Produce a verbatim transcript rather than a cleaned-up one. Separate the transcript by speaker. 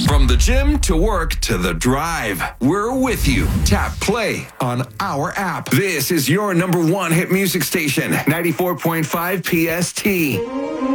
Speaker 1: From the gym to work to the drive, we're with you. Tap play on our app. This is your number one hit music station, ninety-four point five P S T.